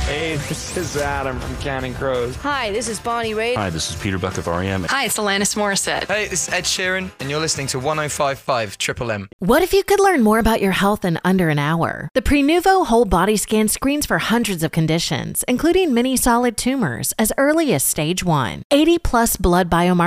Hey, this is Adam from Counting Crows. Hi, this is Bonnie Raitt. Hi, this is Peter Buck of R.E.M. Hi, it's Alanis Morissette. Hey, this is Ed Sheeran, and you're listening to 105.5 Triple M. What if you could learn more about your health in under an hour? The Prenuvo Whole Body Scan screens for hundreds of conditions, including many solid tumors, as early as stage 1. 80-plus blood biomarkers